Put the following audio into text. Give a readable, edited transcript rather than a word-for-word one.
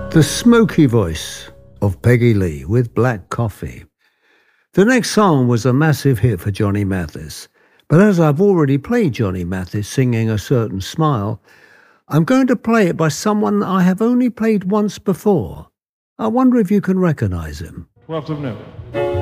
The smoky voice of Peggy Lee with Black Coffee. The next song was a massive hit for Johnny Mathis, but as I've already played Johnny Mathis singing A Certain Smile, I'm going to play it by someone I have only played once before. I wonder if you can recognise him. 12th of noon.